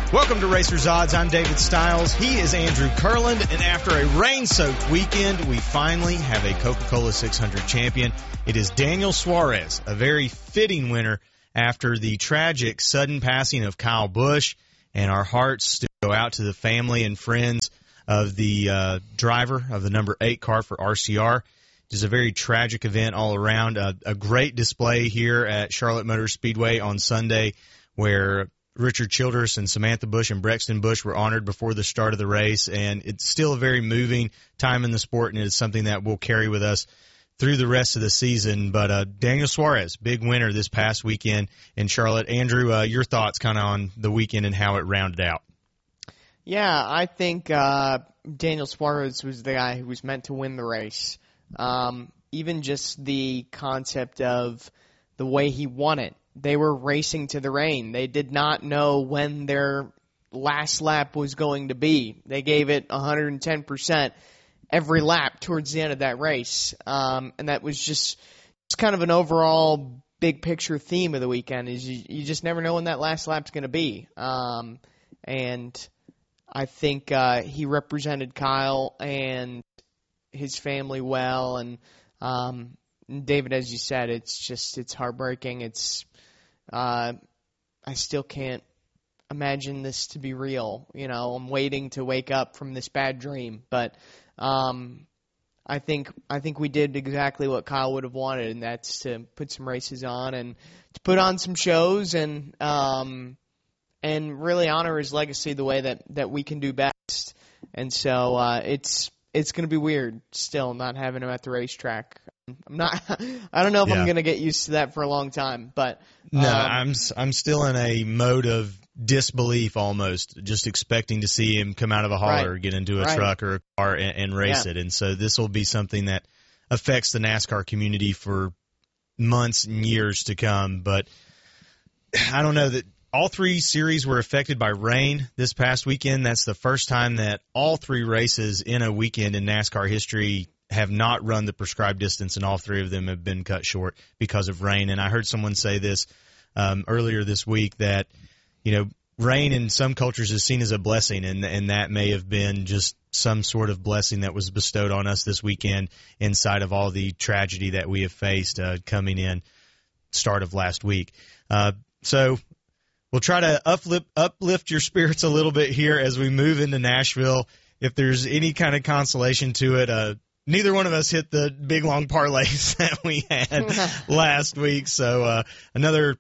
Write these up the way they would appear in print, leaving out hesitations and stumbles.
Welcome to Racers Odds. I'm David Stiles. He is Andrew Kurland. And after a rain-soaked weekend, we finally have a Coca-Cola 600 champion. It is Daniel Suarez, a very fitting winner after the tragic sudden passing of Kyle Busch. And our hearts still go out to the family and friends of the driver of the number 8 car for RCR. It is a very tragic event all around. A great display here at Charlotte Motor Speedway on Sunday where Richard Childress and Samantha Busch and Brexton Busch were honored before the start of the race, and it's still a very moving time in the sport, and it is something that we'll carry with us through the rest of the season. But Daniel Suarez, big winner this past weekend in Charlotte. Andrew, your thoughts kind of on the weekend and how it rounded out? Yeah, I think Daniel Suarez was the guy who was meant to win the race. Even just the concept of the way he won it. They were racing to the rain. They did not know when their last lap was going to be. They gave it 110% every lap towards the end of that race. And that was just kind of an overall big picture theme of the weekend is you just never know when that last lap's going to be. And I think he represented Kyle and his family well. And David, as you said, it's heartbreaking. I still can't imagine this to be real. You know, I'm waiting to wake up from this bad dream. But I think we did exactly what Kyle would have wanted, and that's to put some races on and to put on some shows and really honor his legacy the way that we can do best. And so it's going to be weird still not having him at the racetrack. I don't know if I'm going to get used to that for a long time, but no, I'm still in a mode of disbelief almost, just expecting to see him come out of a hauler, get into a truck or a car and race it. And so this will be something that affects the NASCAR community for months and years to come. But I don't know that all 3 series were affected by rain this past weekend. That's the first time that all 3 races in a weekend in NASCAR history have not run the prescribed distance, and all 3 of them have been cut short because of rain. And I heard someone say this earlier this week that, you know, rain in some cultures is seen as a blessing, and that may have been just some sort of blessing that was bestowed on us this weekend inside of all the tragedy that we have faced coming in start of last week. So we'll try to uplift your spirits a little bit here as we move into Nashville. If there's any kind of consolation to it, neither one of us hit the big, long parlays that we had last week. So another,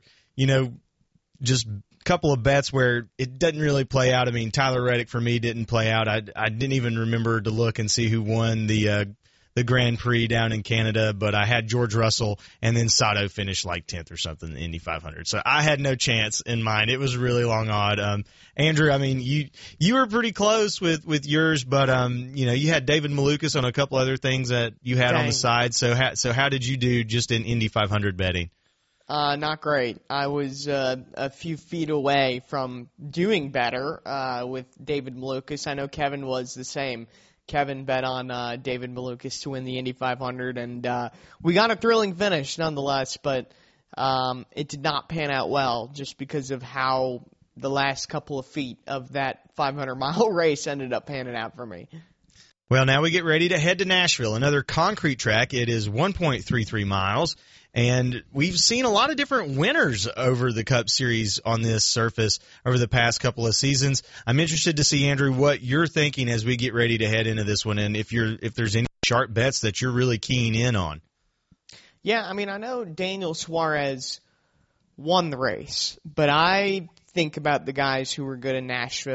just a couple of bets where it doesn't really play out. I mean, Tyler Reddick for me didn't play out. I didn't even remember to look and see who won the Grand Prix down in Canada, but I had George Russell, and then Sato finished like 10th or something in the Indy 500. So I had no chance in mind. It was a really long odd. Andrew, I mean, you were pretty close with yours, but you had David Malukas on a couple other things that you had on the side. So how did you do just in Indy 500 betting? Not great. I was a few feet away from doing better with David Malukas. I know Kevin was the same. Kevin bet on David Malukas to win the Indy 500, and we got a thrilling finish nonetheless, but it did not pan out well just because of how the last couple of feet of that 500-mile race ended up panning out for me. Well, now we get ready to head to Nashville, another concrete track. It is 1.33 miles, and we've seen a lot of different winners over the Cup Series on this surface over the past couple of seasons. I'm interested to see, Andrew, what you're thinking as we get ready to head into this one, and if there's any sharp bets that you're really keying in on. Yeah, I mean, I know Daniel Suarez won the race, but I think about the guys who were good in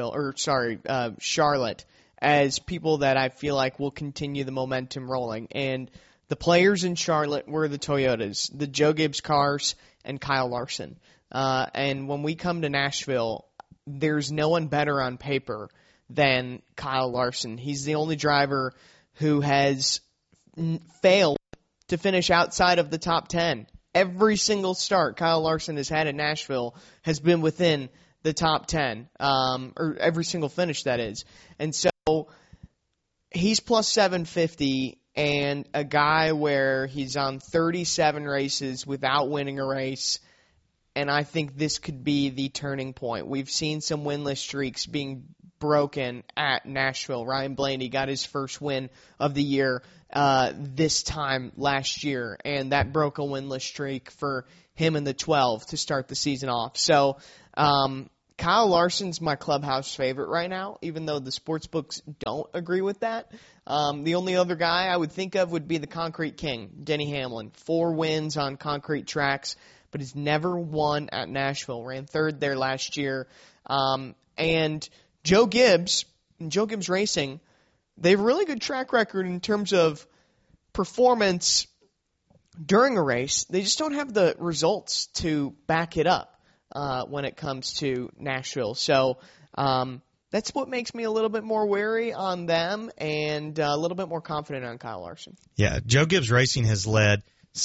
Charlotte, as people that I feel like will continue the momentum rolling. And the players in Charlotte were the Toyotas, the Joe Gibbs cars, and Kyle Larson. And when we come to Nashville, there's no one better on paper than Kyle Larson. He's the only driver who has failed to finish outside of the top 10. Every single start Kyle Larson has had in Nashville has been within the top 10, or every single finish, that is. And so he's plus 750, and a guy where he's on 37 races without winning a race, and I think this could be the turning point. We've seen some winless streaks being broken at Nashville. Ryan Blaney got his first win of the year this time last year, and that broke a winless streak for him in the 12 to start the season off. So Kyle Larson's my clubhouse favorite right now, even though the sports books don't agree with that. The only other guy I would think of would be the Concrete King, Denny Hamlin. 4 wins on concrete tracks, but has never won at Nashville. Ran third there last year. And Joe Gibbs Racing, they have a really good track record in terms of performance during a race. They just don't have the results to back it up when it comes to Nashville. So that's what makes me a little bit more wary on them and a little bit more confident on Kyle Larson. Yeah, Joe Gibbs Racing has led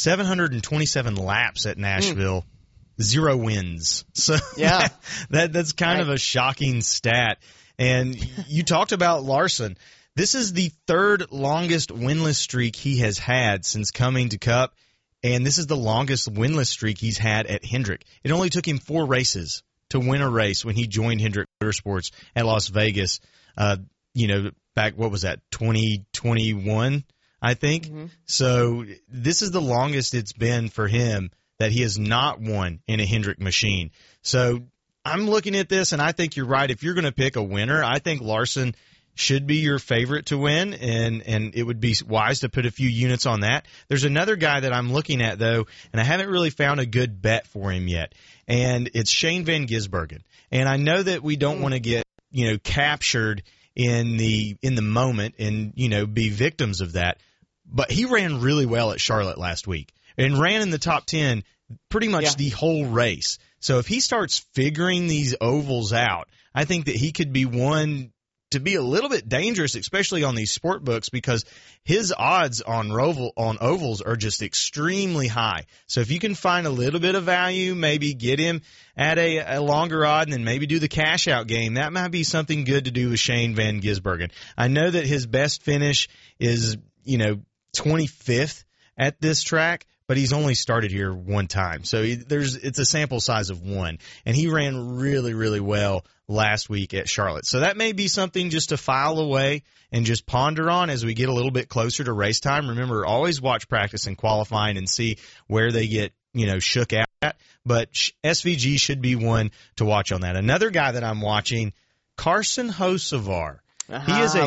727 laps at Nashville, 0 wins. So yeah, that's kind of a shocking stat. And you talked about Larson. This is the 3rd longest winless streak he has had since coming to Cup, and this is the longest winless streak he's had at Hendrick. It only took him 4 races to win a race when he joined Hendrick Motorsports at Las Vegas, back, what was that, 2021, I think? Mm-hmm. So this is the longest it's been for him that he has not won in a Hendrick machine. So I'm looking at this, and I think you're right. If you're going to pick a winner, I think Larson should be your favorite to win, and it would be wise to put a few units on that. There's another guy that I'm looking at, though, and I haven't really found a good bet for him yet, and it's Shane Van Gisbergen. And I know that we don't want to get, captured in the moment and, be victims of that, but he ran really well at Charlotte last week and ran in the top 10 pretty much the whole race. So if he starts figuring these ovals out, I think that he could be one to be a little bit dangerous, especially on these sport books, because his odds on ovals are just extremely high. So if you can find a little bit of value, maybe get him at a longer odd and then maybe do the cash out game, that might be something good to do with Shane Van Gisbergen. I know that his best finish is, 25th at this track, but he's only started here one time. So it's a sample size of 1, and he ran really, really well last week at Charlotte. So that may be something just to file away and just ponder on as we get a little bit closer to race time. Remember, always watch practice and qualifying and see where they get, shook out at. But SVG should be one to watch on that. Another guy that I'm watching, Carson Hocevar. He is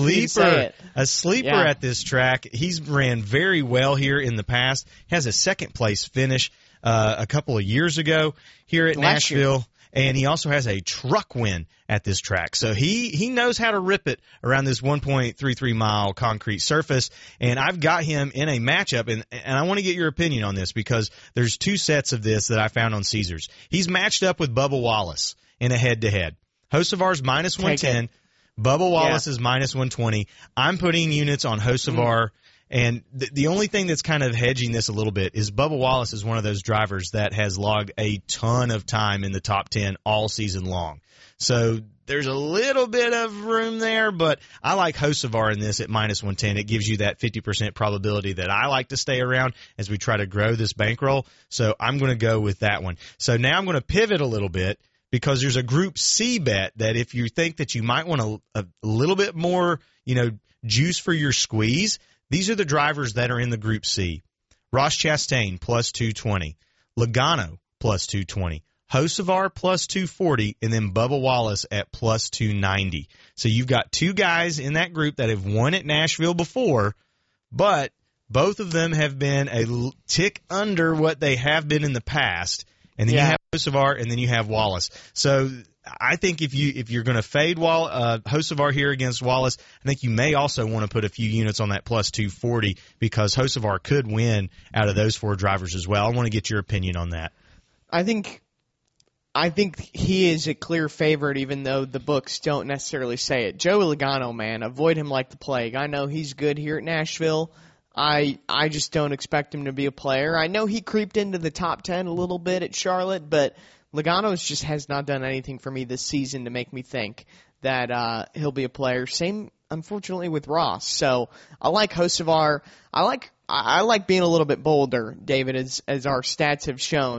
a sleeper at this track. He's ran very well here in the past. Has a second-place finish a couple of years ago here at Nashville. And he also has a truck win at this track. So he knows how to rip it around this 1.33-mile concrete surface. And I've got him in a matchup, and I want to get your opinion on this because there's 2 sets of this that I found on Caesars. He's matched up with Bubba Wallace in a head-to-head. Hocevar's minus 110. Bubba Wallace is minus 120. I'm putting units on Hocevar. And the only thing that's kind of hedging this a little bit is Bubba Wallace is one of those drivers that has logged a ton of time in the top 10 all season long. So there's a little bit of room there, but I like Hocevar in this at minus 110. It gives you that 50% probability that I like to stay around as we try to grow this bankroll. So I'm going to go with that one. So now I'm going to pivot a little bit because there's a Group C bet that if you think that you might want a little bit more, juice for your squeeze, these are the drivers that are in the Group C. Ross Chastain, plus 220. Logano, plus 220. Hocevar, plus 240. And then Bubba Wallace at plus 290. So you've got 2 guys in that group that have won at Nashville before, but both of them have been a tick under what they have been in the past. And then you have Hocevar, and then you have Wallace. So I think if you're going to fade Hocevar here against Wallace, I think you may also want to put a few units on that plus 240 because Hocevar could win out of those 4 drivers as well. I want to get your opinion on that. I think he is a clear favorite, even though the books don't necessarily say it. Joey Logano, man, avoid him like the plague. I know he's good here at Nashville. I just don't expect him to be a player. I know he creeped into the top 10 a little bit at Charlotte, but Logano just has not done anything for me this season to make me think that he'll be a player. Same, unfortunately, with Ross. So I like Hocevar. I like being a little bit bolder, David, as our stats have shown.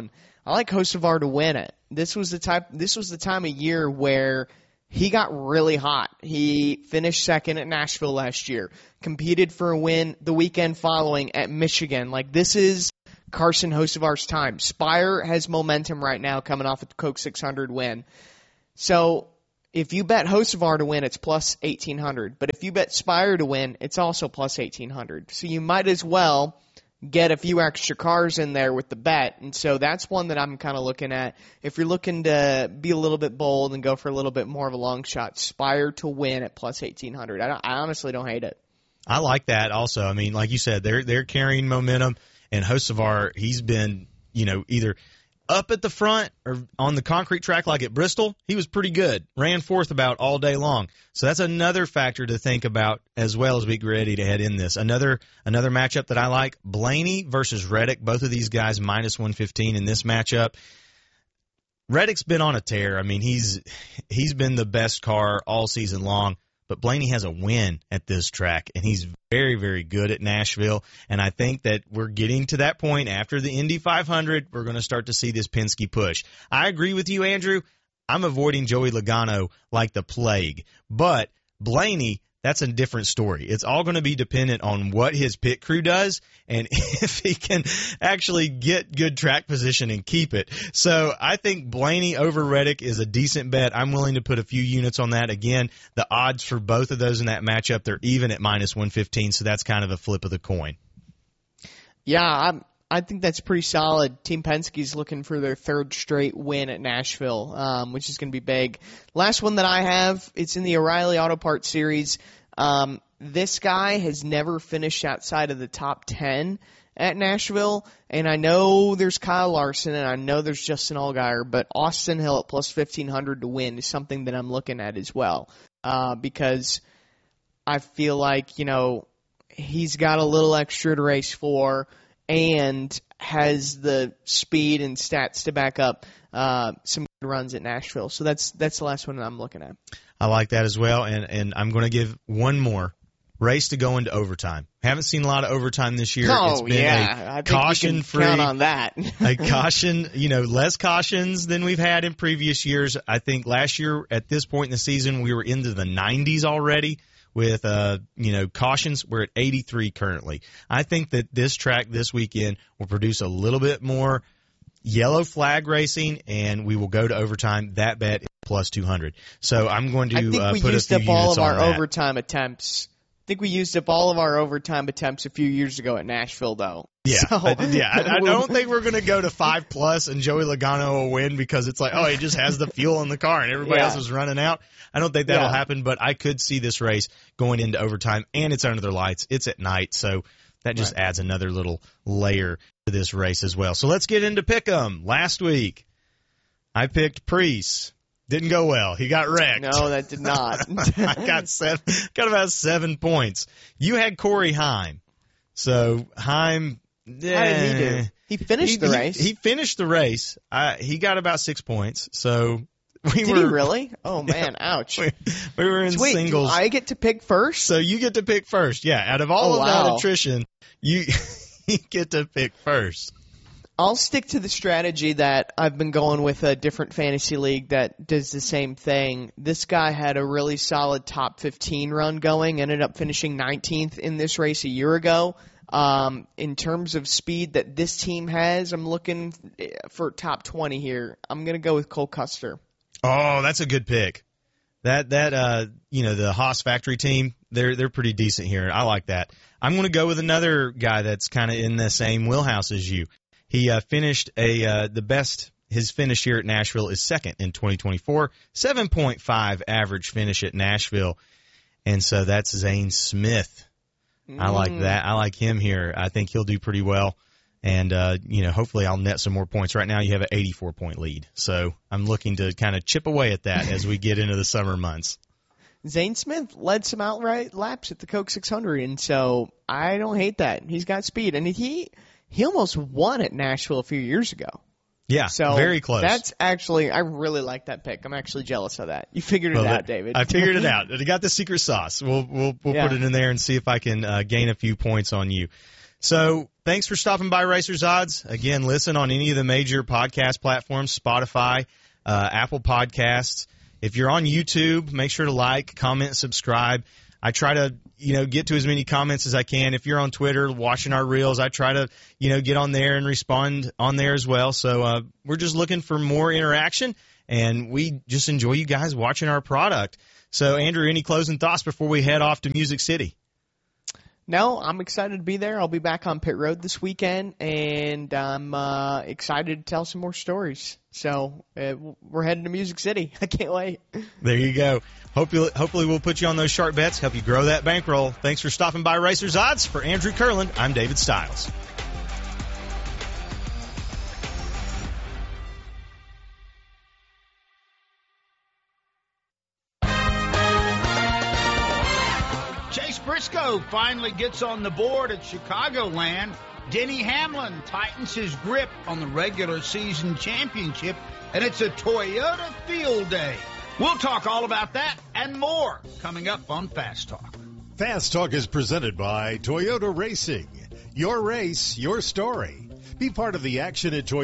I like Hocevar to win it. This was the time of year where he got really hot. He finished second at Nashville last year, competed for a win the weekend following at Michigan. Like, this is Carson Hocevar's time. Spire has momentum right now coming off a Coke 600 win. So if you bet Hocevar to win, it's plus 1,800. But if you bet Spire to win, it's also plus 1,800. So you might as well get a few extra cars in there with the bet. And so that's one that I'm kind of looking at. If you're looking to be a little bit bold and go for a little bit more of a long shot, Spire to win at plus 1,800. I honestly don't hate it. I like that also. I mean, like you said, they're carrying momentum, and Hocevar, he's been, either up at the front or on the concrete track like at Bristol. He was pretty good. Ran fourth about all day long. So that's another factor to think about as well as we get ready to head in this. Another matchup that I like, Blaney versus Reddick. Both of these guys minus 115 in this matchup. Reddick's been on a tear. I mean, he's been the best car all season long. But Blaney has a win at this track, and he's very, very good at Nashville. And I think that we're getting to that point after the Indy 500. We're going to start to see this Penske push. I agree with you, Andrew. I'm avoiding Joey Logano like the plague. But Blaney, that's a different story. It's all going to be dependent on what his pit crew does and if he can actually get good track position and keep it. So I think Blaney over Reddick is a decent bet. I'm willing to put a few units on that. Again, the odds for both of those in that matchup, they're even at minus 115, so that's kind of a flip of the coin. Yeah, I think that's pretty solid. Team Penske's looking for their third straight win at Nashville, which is going to be big. Last one that I have, it's in the O'Reilly Auto Parts Series. This guy has never finished outside of the top 10 at Nashville, and I know there's Kyle Larson and I know there's Justin Allgaier, but Austin Hill at plus 1,500 to win is something that I'm looking at as well, because I feel like, he's got a little extra to race for and has the speed and stats to back up some good runs at Nashville. So that's the last one that I'm looking at. I like that as well, and I'm going to give one more. Race to go into overtime. Haven't seen a lot of overtime this year. Oh, it's been a caution-free. Count on that. A caution, less cautions than we've had in previous years. I think last year at this point in the season we were into the 90s already with cautions. We're at 83 currently. I think that this track this weekend will produce a little bit more yellow flag racing, and we will go to overtime. That bet is plus 200. So I'm going to put a few units on that. I think we used up all of our overtime attempts. I think we used up all of our overtime attempts a few years ago at Nashville, though. Yeah, I don't think we're going to go to 5+ and Joey Logano will win because it's like, he just has the fuel in the car and everybody else is running out. I don't think that'll happen, but I could see this race going into overtime, and it's under the lights. It's at night, so that just adds another little layer to this race as well. So let's get into Pick'em. Last week, I picked Preece. Didn't go well. He got wrecked. No, that did not. I got about 7 points. You had Corey Heim. So Heim, how did he do? He finished the race. He finished the race. He got about 6 points. So did he really? Oh man, ouch. We were in singles. Do I get to pick first? So you get to pick first. Yeah, out of all of that attrition, you get to pick first. I'll stick to the strategy that I've been going with a different fantasy league that does the same thing. This guy had a really solid top 15 run going, ended up finishing 19th in this race a year ago. In terms of speed that this team has, I'm looking for top 20 here. I'm going to go with Cole Custer. Oh, that's a good pick. The Haas factory team, they're pretty decent here. I like that. I'm going to go with another guy that's kind of in the same wheelhouse as you. He finished his finish here at Nashville is second in 2024, 7.5 average finish at Nashville. And so that's Zane Smith. I like that. I like him here. I think he'll do pretty well. And, hopefully I'll net some more points. Right now you have an 84-point lead. So I'm looking to kind of chip away at that as we get into the summer months. Zane Smith led some outright laps at the Coke 600, and so I don't hate that. He's got speed, and he almost won at Nashville a few years ago. Yeah, so very close. That's actually, I really like that pick. I'm actually jealous of that. You figured it out, David. I figured it out. I got the secret sauce. We'll put it in there and see if I can gain a few points on you. So thanks for stopping by Racers Odds. Again, listen on any of the major podcast platforms, Spotify, Apple Podcasts. If you're on YouTube, make sure to like, comment, subscribe. I try to, get to as many comments as I can. If you're on Twitter watching our reels, I try to, get on there and respond on there as well. So we're just looking for more interaction, and we just enjoy you guys watching our product. So, Andrew, any closing thoughts before we head off to Music City? No, I'm excited to be there. I'll be back on pit road this weekend, and I'm excited to tell some more stories. So we're heading to Music City. I can't wait. There you go. Hopefully we'll put you on those sharp bets, help you grow that bankroll. Thanks for stopping by Racers Odds. For Andrew Kurland, I'm David Stiles. Briscoe finally gets on the board at Chicagoland. Denny Hamlin tightens his grip on the regular season championship, and it's a Toyota field day. We'll talk all about that and more coming up on Fast Talk. Fast Talk is presented by Toyota Racing. Your race, your story. Be part of the action at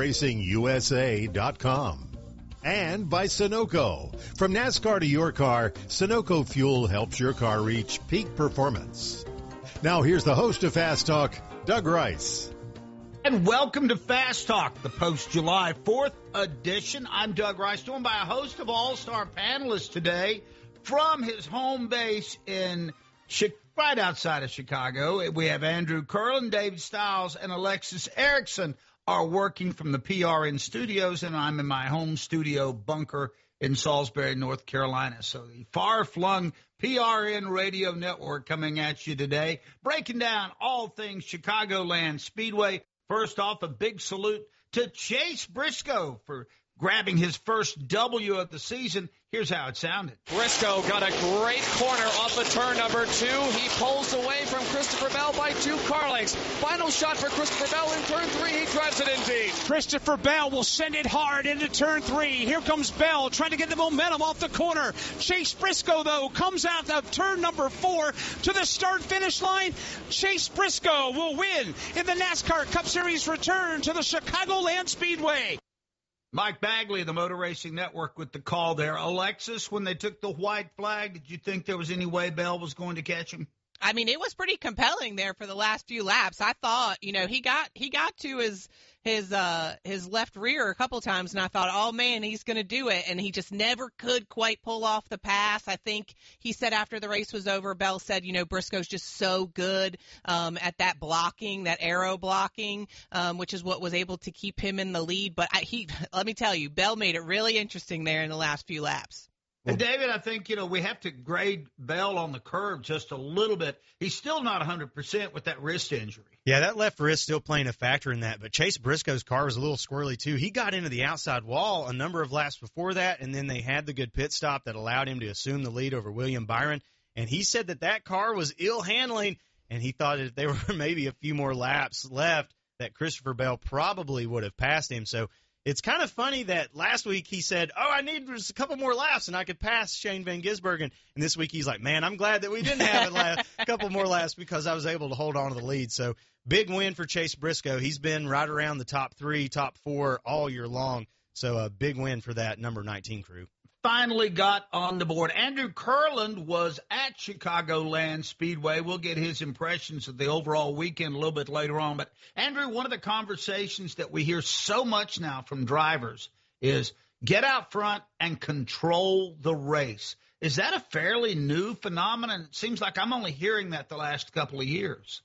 ToyotaRacingUSA.com. And by Sunoco. From NASCAR to your car, Sunoco Fuel helps your car reach peak performance. Now here's the host of Fast Talk, Doug Rice. And welcome to Fast Talk, the post-July 4th edition. I'm Doug Rice, joined by a host of all-star panelists today from his home base in right outside of Chicago. We have Andrew Kurland, David Stiles, and Alexis Erickson are working from the PRN studios, and I'm in my home studio bunker in Salisbury, North Carolina. So the far-flung PRN radio network coming at you today, breaking down all things Chicagoland Speedway. First off, a big salute to Chase Briscoe for grabbing his first W of the season. Here's how it sounded. Briscoe got a great corner off of turn number 2. He pulls away from Christopher Bell by 2 car lengths. Final shot for Christopher Bell in turn 3. He drives it indeed. Christopher Bell will send it hard into turn 3. Here comes Bell trying to get the momentum off the corner. Chase Briscoe, though, comes out of turn number 4 to the start-finish line. Chase Briscoe will win in the NASCAR Cup Series return to the Chicagoland Speedway. Mike Bagley of the Motor Racing Network with the call there. Alexis, when they took the white flag, did you think there was any way Bell was going to catch him? I mean, it was pretty compelling there for the last few laps. I thought, he got to his left rear a couple times, and I thought, oh man, he's going to do it, and he just never could quite pull off the pass. I think he said after the race was over, Bell said, Briscoe's just so good at that blocking, that aero blocking, which is what was able to keep him in the lead. But let me tell you, Bell made it really interesting there in the last few laps. And, David, I think, we have to grade Bell on the curve just a little bit. He's still not 100% with that wrist injury. Yeah, that left wrist still playing a factor in that. But Chase Briscoe's car was a little squirrely, too. He got into the outside wall a number of laps before that, and then they had the good pit stop that allowed him to assume the lead over William Byron. And he said that car was ill handling, and he thought if there were maybe a few more laps left that Christopher Bell probably would have passed him. So it's kind of funny that last week he said, I need just a couple more laps and I could pass Shane Van Gisbergen. And this week he's like, man, I'm glad that we didn't have a couple more laps because I was able to hold on to the lead. So big win for Chase Briscoe. He's been right around the top 3, top 4 all year long. So a big win for that number 19 crew. Finally got on the board. Andrew Kurland was at Chicagoland Speedway. We'll get his impressions of the overall weekend a little bit later on. But, Andrew, one of the conversations that we hear so much now from drivers is get out front and control the race. Is that a fairly new phenomenon? It seems like I'm only hearing that the last couple of years.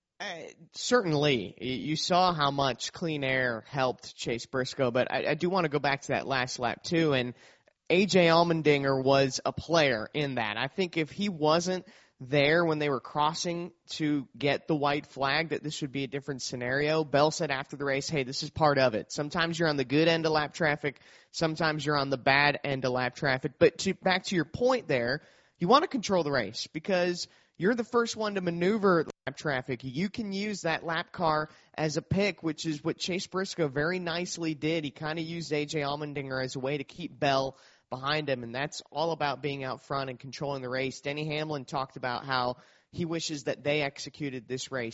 Certainly. You saw how much clean air helped Chase Briscoe, but I do want to go back to that last lap, too, and A.J. Allmendinger was a player in that. I think if he wasn't there when they were crossing to get the white flag, that this would be a different scenario. Bell said after the race, hey, this is part of it. Sometimes you're on the good end of lap traffic. Sometimes you're on the bad end of lap traffic. But back to your point there, you want to control the race because you're the first one to maneuver lap traffic. You can use that lap car as a pick, which is what Chase Briscoe very nicely did. He kind of used A.J. Allmendinger as a way to keep Bell behind him, and that's all about being out front and controlling the race. Denny Hamlin talked about how he wishes that they executed this race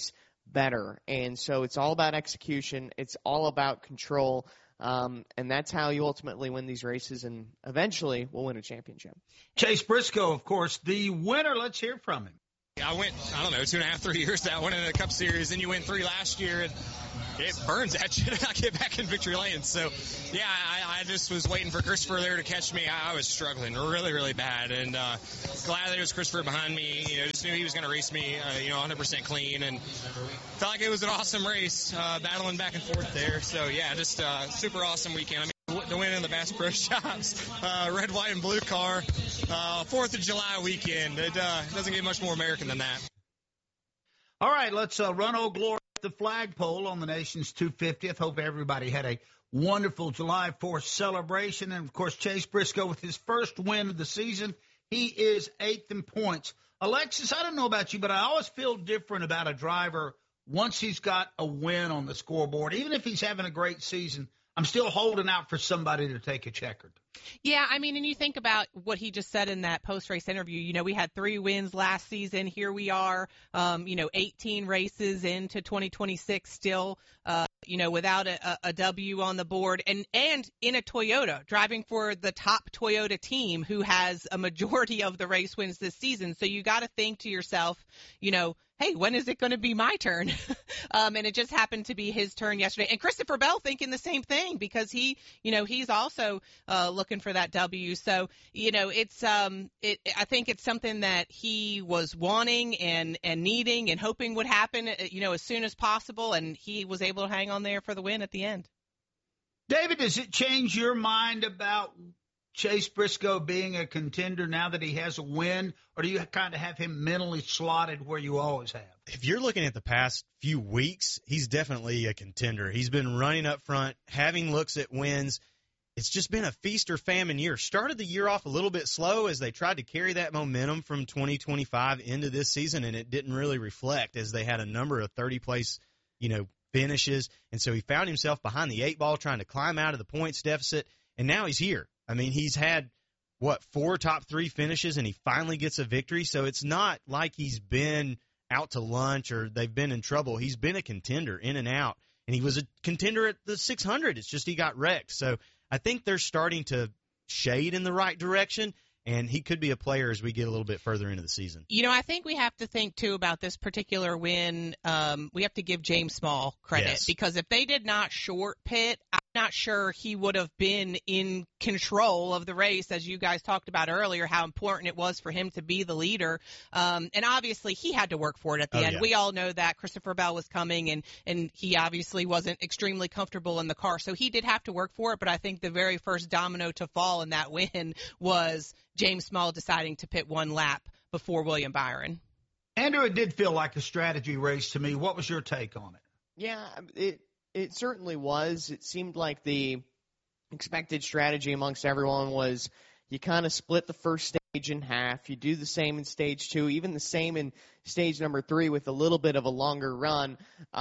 better. And so it's all about execution. It's all about control. And that's how you ultimately win these races and eventually will win a championship. Chase Briscoe, of course, the winner. Let's hear from him. I went, 2.5, 3 years that went in the Cup Series, and you win 3 last year, and it burns at you to get back in victory lane. So, yeah, I just was waiting for Christopher there to catch me. I was struggling really, really bad, and glad that it was Christopher behind me. Just knew he was going to race me, 100% clean, and felt like it was an awesome race, battling back and forth there. So, yeah, just super awesome weekend. The win in the Bass Pro Shops, red, white, and blue car, 4th of July weekend. It doesn't get much more American than that. All right, let's run Old Glory the flagpole on the nation's 250th. Hope everybody had a wonderful July 4th celebration. And, of course, Chase Briscoe with his first win of the season. He is 8th in points. Alexis, I don't know about you, but I always feel different about a driver once he's got a win on the scoreboard. Even if he's having a great season, I'm still holding out for somebody to take a checkered. Yeah, and you think about what he just said in that post-race interview. We had 3 wins last season. Here we are, 18 races into 2026 still, without a W on the board. And in a Toyota, driving for the top Toyota team who has a majority of the race wins this season. So you got to think to yourself, hey, when is it going to be my turn? And it just happened to be his turn yesterday. And Christopher Bell thinking the same thing because he's also looking for that W. So, I think it's something that he was wanting and needing and hoping would happen, as soon as possible. And he was able to hang on there for the win at the end. David, does it change your mind about Chase Briscoe being a contender now that he has a win, or do you kind of have him mentally slotted where you always have? If you're looking at the past few weeks, he's definitely a contender. He's been running up front, having looks at wins. It's just been a feast or famine year. Started the year off a little bit slow as they tried to carry that momentum from 2025 into this season, and it didn't really reflect as they had a number of 30-place, finishes. And so he found himself behind the 8 ball trying to climb out of the points deficit, and now he's here. I mean, he's had, 4 top 3 finishes, and he finally gets a victory. So it's not like he's been out to lunch or they've been in trouble. He's been a contender in and out, and he was a contender at the 600. It's just he got wrecked. So I think they're starting to shade in the right direction, and he could be a player as we get a little bit further into the season. I think we have to think, too, about this particular win. We have to give James Small credit because if they did not short pit, I'm not sure he would have been in control of the race, as you guys talked about earlier, how important it was for him to be the leader. And obviously he had to work for it at the end. Yeah. We all know that Christopher Bell was coming, and he obviously wasn't extremely comfortable in the car. So he did have to work for it, but I think the very first domino to fall in that win was James Small deciding to pit 1 lap before William Byron. Andrew, it did feel like a strategy race to me. What was your take on it? Yeah, it certainly was. It seemed like the expected strategy amongst everyone was you kind of split the first stage in half. You do the same in stage 2, even the same in stage number 3 with a little bit of a longer run.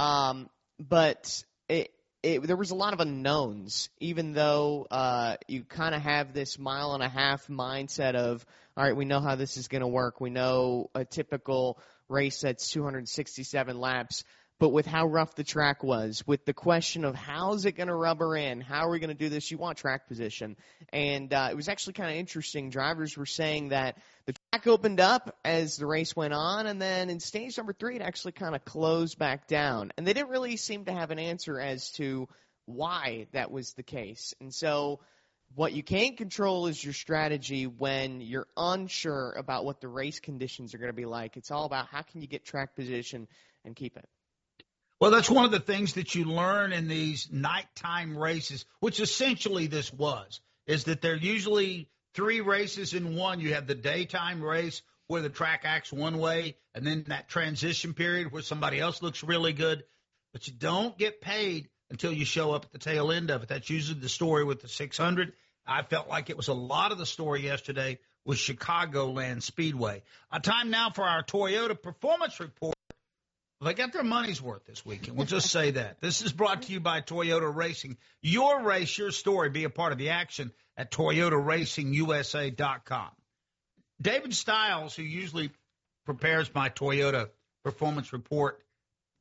But there was a lot of unknowns, even though you kind of have this 1.5 mile mindset of, all right, we know how this is going to work. We know a typical race that's 267 laps. But with how rough the track was, with the question of how's it going to rubber in, how are we going to do this, you want track position. And it was actually kind of interesting. Drivers were saying that the track opened up as the race went on, and then in stage number 3 it actually kind of closed back down. And they didn't really seem to have an answer as to why that was the case. And so what you can't control is your strategy when you're unsure about what the race conditions are going to be like. It's all about how can you get track position and keep it. Well, that's one of the things that you learn in these nighttime races, which essentially this was, is that they're usually 3 races in one. You have the daytime race where the track acts one way, and then that transition period where somebody else looks really good. But you don't get paid until you show up at the tail end of it. That's usually the story with the 600. I felt like it was a lot of the story yesterday with Chicagoland Speedway. Time now for our Toyota Performance Report. They got their money's worth this weekend. We'll just say that. This is brought to you by Toyota Racing. Your race, your story. Be a part of the action at ToyotaRacingUSA.com. David Stiles, who usually prepares my Toyota Performance Report,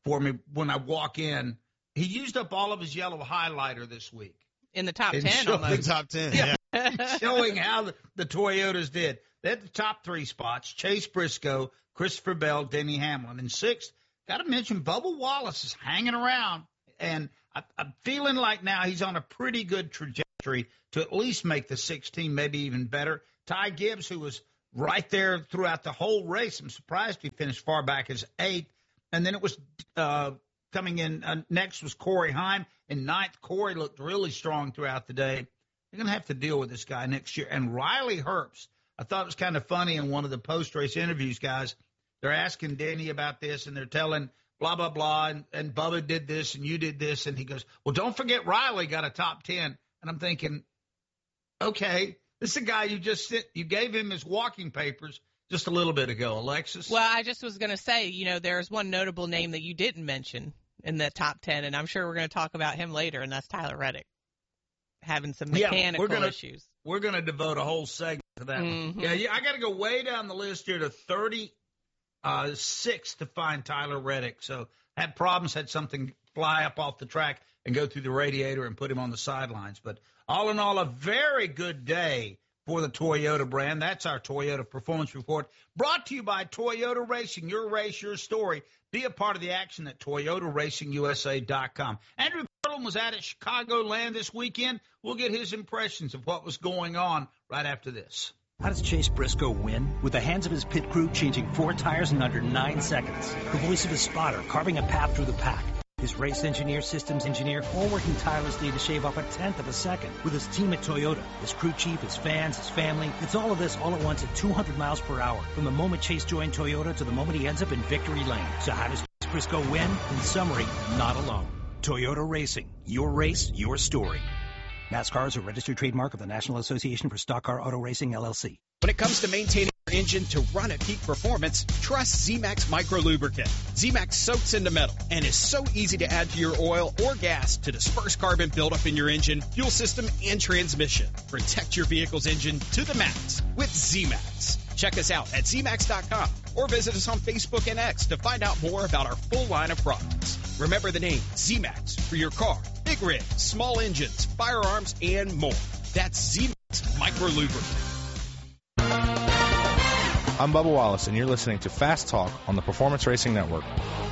for me when I walk in. He used up all of his yellow highlighter this week. In the top 10 almost. The top 10, yeah. Showing how the Toyotas did. They had the top 3 spots: Chase Briscoe, Christopher Bell, Denny Hamlin. And 6th, got to mention Bubba Wallace is hanging around. And I'm feeling like now he's on a pretty good trajectory to at least make the 16, maybe even better. Ty Gibbs, who was right there throughout the whole race, I'm surprised he finished far back as 8th. And then it was coming in next was Corey Heim. In 9th, Corey looked really strong throughout the day. They're going to have to deal with this guy next year. And Riley Herbst, I thought it was kind of funny in one of the post-race interviews, guys. They're asking Denny about this, and they're telling blah, blah, blah, and Bubba did this, and you did this. And he goes, well, don't forget Riley got a top 10. And I'm thinking, okay, this is a guy you gave him his walking papers just a little bit ago, Alexis. Well, I just was going to say, there's one notable name that you didn't mention in the top 10, and I'm sure we're going to talk about him later, and that's Tyler Reddick having some mechanical issues. We're going to devote a whole segment to that. Mm-hmm. Yeah, I got to go way down the list here to 36 to find Tyler Reddick. So had problems, had something fly up off the track and go through the radiator and put him on the sidelines. But all in all, a very good day for the Toyota brand. That's our Toyota Performance Report, brought to you by Toyota Racing. Your race, your story. Be a part of the action at ToyotaRacingUSA.com. Andrew Curlin was out at Chicagoland this weekend. We'll get his impressions of what was going on right after this. How does Chase Briscoe win? With the hands of his pit crew changing 4 tires in under 9 seconds. The voice of his spotter carving a path through the pack. His race engineer, systems engineer, all working tirelessly to shave off 1/10 of a second. With his team at Toyota, his crew chief, his fans, his family. It's all of this all at once at 200 miles per hour. From the moment Chase joined Toyota to the moment he ends up in victory lane. So how does Chase Briscoe win? In summary, not alone. Toyota Racing. Your race, your story. NASCAR is a registered trademark of the National Association for Stock Car Auto Racing, LLC. When it comes to maintaining your engine to run at peak performance, trust Z-Max Micro Lubricant. Z-Max soaks into metal and is so easy to add to your oil or gas to disperse carbon buildup in your engine, fuel system, and transmission. Protect your vehicle's engine to the max with Z-Max. Check us out at zmax.com or visit us on Facebook and X to find out more about our full line of products. Remember the name Z-Max for your car, big rigs, small engines, firearms, and more. That's Z-Max Micro Lubricant. I'm Bubba Wallace, and you're listening to Fast Talk on the Performance Racing Network.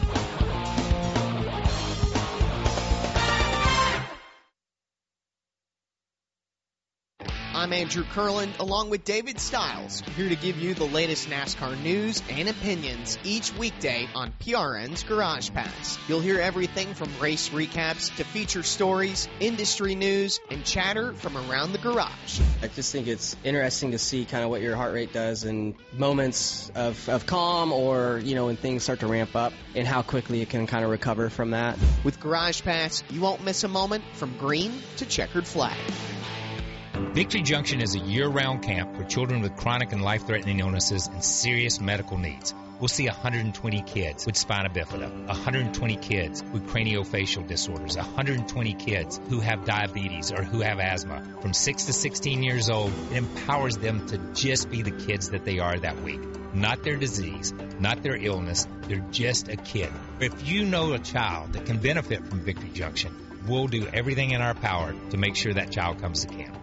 I'm Andrew Curlin, along with David Stiles, here to give you the latest NASCAR news and opinions each weekday on PRN's Garage Pass. You'll hear everything from race recaps to feature stories, industry news, and chatter from around the garage. I just think it's interesting to see kind of what your heart rate does in moments of calm or, when things start to ramp up and how quickly it can kind of recover from that. With Garage Pass, you won't miss a moment from green to checkered flag. Victory Junction is a year-round camp for children with chronic and life-threatening illnesses and serious medical needs. We'll see 120 kids with spina bifida, 120 kids with craniofacial disorders, 120 kids who have diabetes or who have asthma. From 6 to 16 years old, it empowers them to just be the kids that they are that week. Not their disease, not their illness, they're just a kid. If you know a child that can benefit from Victory Junction, we'll do everything in our power to make sure that child comes to camp.